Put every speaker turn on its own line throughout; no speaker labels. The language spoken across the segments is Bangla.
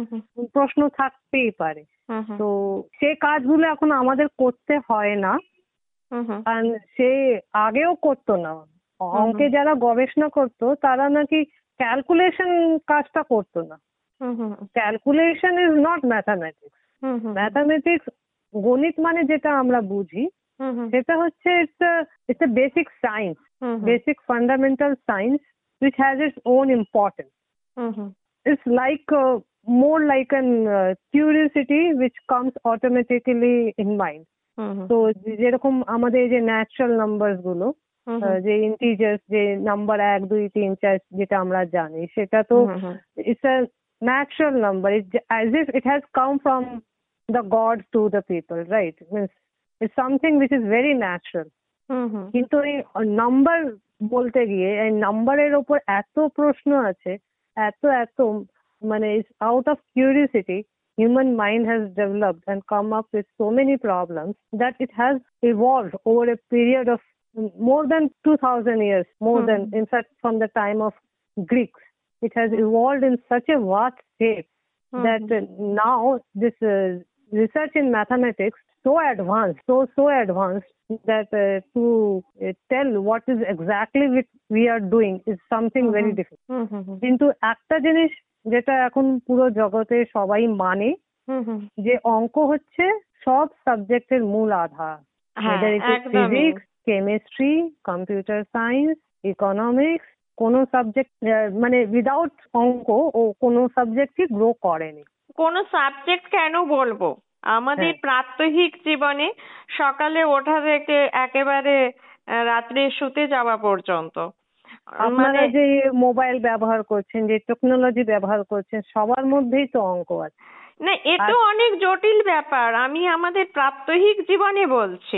হুম
প্রশ্ন থাকতেই পারে।
হুম হুম
তো সেই কাজগুলো এখন আমাদের করতে হয় না,
হুম হুম
কারণ সে আগেও করতো না।
হুম
অঙ্কে যারা গবেষণা করতো তারা নাকি ক্যালকুলেশন কাজটা করতো না।
হুম হুম
calculation is not mathematics.
Hmm hmm
mathematics, গণিত মানে যেটা আমরা বুঝি
হুম হুম
সেটা হচ্ছে it's a basic science,
hmm hmm
basic fundamental science which has its own importance.
Hmm hmm
It's like more like an curiosity which comes automatically in mind.
হুম হুম
তো যেরকম আমাদের এই যে ন্যাচারাল নাম্বারস গুলো,
হুম হুম
যে ইন্টিজার্স, যে নাম্বার 1 2 3 4 যেটা আমরা জানি, সেটা তো
হুম হুম
it's a natural number, as if it has come from the gods to the people, right? Means it's something which is very natural.
হুম হুম
কিন্তু এই নাম্বার বলতে গিয়ে এই নাম্বারের ওপর এত প্রশ্ন আছে, এত এত মানে out of curiosity human mind has developed and come up with so many problems that it has evolved over a period of more than 2000 years, more than, in fact, from the time of Greeks. It has evolved in such a vast shape that now this research in mathematics so advanced, so advanced that to tell what is exactly which we are doing is something very difficult.
হুম হুম হুম
কিন্তু একটা জিনিস যেটা এখন পুরো জগতে সবাই মানে,
হুম হুম
যে অঙ্ক হচ্ছে সব সাবজেক্টের মূল আধার।
হ্যাঁ
whether it is
একদমই
physics, chemistry, computer science, economics, কোনো সাবজেক্ট মানে উইদাউট অঙ্ক ও কোনো সাবজেক্টই গ্রো করেনি।
কোনো সাবজেক্ট কেন বলবো, আমাদের
হ্যাঁ,
প্রাত্যহিক জীবনে সকালে ওঠা থেকে একেবারে রাত্রে শুতে যাওয়া পর্যন্ত মানে
আপনারা যে মোবাইল ব্যবহার করছেন, যে টেকনোলজি ব্যবহার করছেন, সবার মধ্যেই তো অঙ্ক আছে।
না, এ
আর
তো অনেক জটিল ব্যাপার। আমি আমাদের প্রাত্যহিক জীবনে বলছি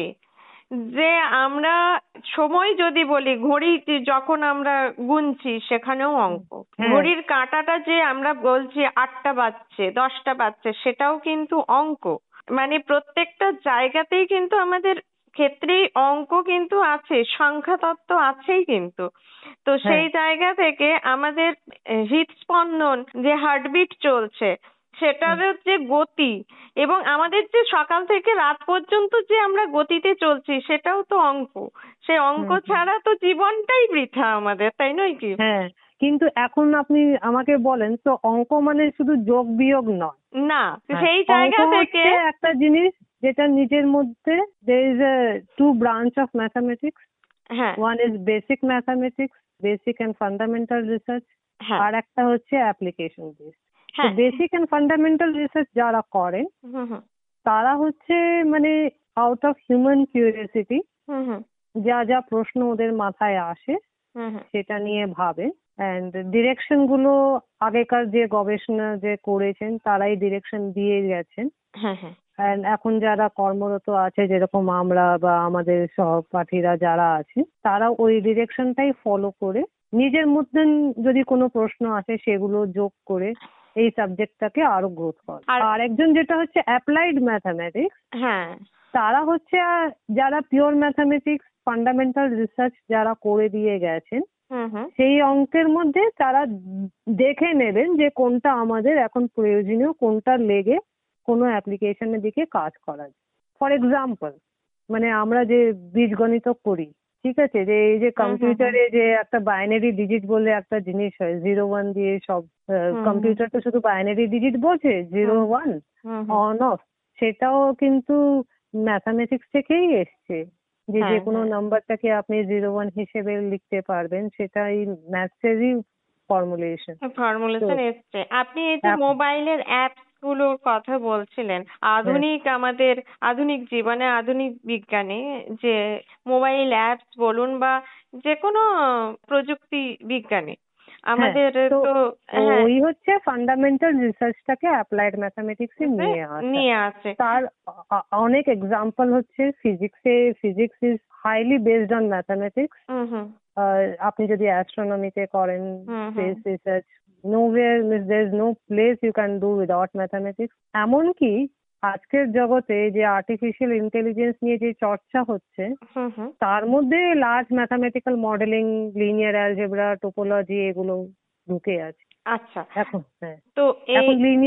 যে আমরা সময় যদি বলি, ঘড়ি যখন আমরা গুনছি সেখানেও অঙ্ক।
হ্যাঁ,
ঘড়ির কাঁটাটা যে আমরা বলছি 8টা বাজছে 10টা বাজছে সেটাও কিন্তু অঙ্ক। মানে প্রত্যেকটা জায়গাতেই কিন্তু আমাদের ক্ষেত্রেই অঙ্ক কিন্তু আছে, সংখ্যা তত্ত্ব আছেই কিন্তু। তো
হ্যাঁ,
সেই জায়গা থেকে আমাদের হৃদস্পন্দন, যে হার্টবিট চলছে সেটারও যে গতি, এবং আমাদের যে সকাল থেকে রাত পর্যন্ত যে আমরা গতিতে চলছি সেটাও তো অঙ্ক। সেই অঙ্ক
হুম।
ছাড়া তো জীবনটাই বৃথা আমাদের, তাই নয় কি?
হ্যাঁ, কিন্তু এখন আপনি আমাকে বলেন তো, অঙ্ক মানে শুধু যোগ বিয়োগ নয়।
না,
হ্যাঁ,
সেই
অঙ্ক
জায়গা থেকে
হচ্ছে একটা জিনিস যেটা নিজের মধ্যে there is a two branch of mathematics.
হ্যাঁ
One is basic mathematics, basic and fundamental research.
হ্যাঁ
আর একটা হচ্ছে application based. তো
হ্যাঁ
basic and fundamental research যারা করেন
হুম হুম
তারা হচ্ছে মানে out of human curiosity
হুম হুম
যা যা প্রশ্ন ওদের মাথায় আসে
হুম হুম
সেটা নিয়ে ভাবে। অ্যান্ড ডিরেকশন গুলো আগেকার যে গবেষণা যে করেছেন তারাই ডিরেকশন দিয়ে গেছেন।
হ্যাঁ হ্যাঁ
অ্যান্ড এখন যারা কর্মরত আছে, যেরকম আমরা বা আমাদের সহপাঠীরা যারা আছে, তারা ওই ডিরেকশনটাই ফলো করে নিজের মধ্যে যদি কোনো প্রশ্ন আসে সেগুলো যোগ করে এই সাবজেক্টটাকে আরো গ্রোথ করে।
আর
আর একজন যেটা হচ্ছে অ্যাপ্লাইড ম্যাথামেটিক্স,
হ্যাঁ
তারা হচ্ছে যারা পিওর ম্যাথামেটিক্স ফান্ডামেন্টাল রিসার্চ যারা করে দিয়ে গেছেন,
হুম হুম
সেই অঙ্কের মধ্যে তারা দেখে নেবেন যে কোনটা আমাদের এখন প্রয়োজনীয়, কোনটা লেগে কোনো অ্যাপ্লিকেশনের দিকে কাজ করা যায়। ফর এক্সাম্পল, মানে আমরা যে বীজগণিত করি, ঠিক আছে, যে এই যে
হুম হুম হুম
কম্পিউটারে যে একটা বাইনারি ডিজিট বলে একটা জিনিস হয়, 0 1 দিয়ে সব,
হুম হুম
কম্পিউটার তো শুধু বাইনারি ডিজিট বোঝে, 0 1
হুম হুম
অন অফ, সেটাও কিন্তু ম্যাথামেটিক্স থেকেই এসছে। যে যে
হ্যাঁ
কোনো
হ্যাঁ
নাম্বারটাকে আপনি 0 1 হিসেবে লিখতে পারবেন, সেটাই ম্যাথসেরই ফর্মুলেশন। তো
ফর্মুলেশন এসছে। আপনি এই যে
এখন
মোবাইলের অ্যাপস গুলোর কথা বলছিলেন,
হ্যাঁ,
আমাদের আধুনিক জীবনে, আধুনিক বিজ্ঞানে যে মোবাইল অ্যাপস বলুন বা যে কোনো প্রযুক্তি বিজ্ঞানে
হ্যাঁ,
আমাদের
তো
তো হ্যাঁ
ওই হচ্ছে ফান্ডামেন্টাল রিসার্চটাকে অ্যাপ্লাইড ম্যাথামেটিক্সে নিয়ে আসা।
নিয়ে আসে।
তার অনেক এক্সাম্পল হচ্ছে ফিজিক্সে, physics is highly based on mathematics.
হুম হুম
আপনি যদি অ্যাস্ট্রোনমিতে করেন,
হুম হুম
space research, nowhere means there is no place you can do without mathematics. এমনকি আজকের জগতে যে আর্টিফিশিয়াল ইন্টেলিজেন্স নিয়ে যে চর্চা হচ্ছে,
হুম হুম
তার মধ্যে large mathematical modelling, linear algebra, topology এগুলো ঢুকে আছে
আচ্ছা।
এখন। হ্যাঁ,
তো এই
এখন